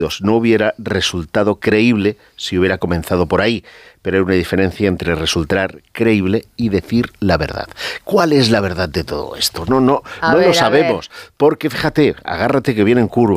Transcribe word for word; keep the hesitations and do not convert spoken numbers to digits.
no hubiera resultado creíble si hubiera comenzado por ahí. Pero hay una diferencia entre resultar creíble y decir la verdad. ¿Cuál es la verdad de todo esto? No, no, A no ver, lo a sabemos. ver. Porque fíjate, agárrate que viene en curva.